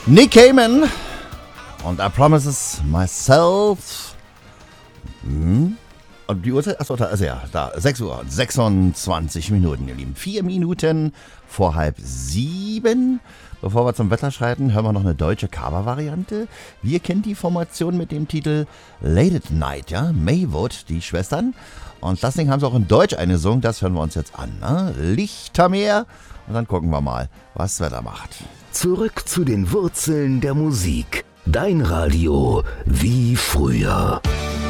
Nick Cayman und I Promises Myself. Und die Uhrzeit? Achso, da ist ja, da 6 Uhr und 26 Minuten, ihr Lieben. 4 Minuten vor 6:30. Bevor wir zum Wetter schreiten, hören wir noch eine deutsche Cover-Variante. Wir kennen die Formation mit dem Titel Late at Night, ja? Maywood, die Schwestern. Und das Ding haben sie auch in Deutsch eingesungen, das hören wir uns jetzt an. Ne? Lichtermeer. Und dann gucken wir mal, was das Wetter macht. Zurück zu den Wurzeln der Musik. Dein Radio wie früher.